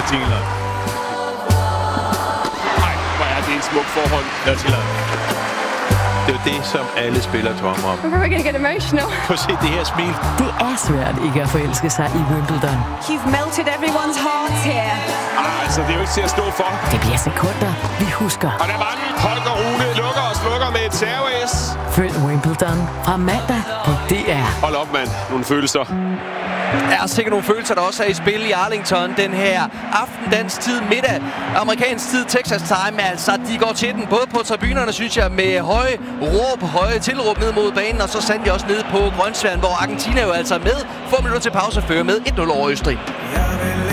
Tingler. Nej, hvor er det en smuk forhold. Tingler. Det er jo det, som alle spillere drømmer om. I'm probably gonna get emotional. Prøv at se det her smil. Det er svært ikke at forelske sig i Wimbledon. You've melted everyone's hearts here. Altså, det er jo ikke til at stå for. Det bliver sekunder, vi husker. Og der var den. Holger Rune lukker og slukker med et serve-S. Følg Wimbledon fra mandag på DR. Hold op, mand. Nogle følelser. Der er sikkert nogle følelser, der også er i spil i Arlington den her aften, dansk tid, middag, amerikansk tid, Texas time. Altså, de går til den, både på tribunerne, synes jeg, med høje råb, høje tilråb ned mod banen, og så sandelig også ned på Grønsværen, hvor Argentina jo altså med få minutter til pause fører med 1-0 over Østrig.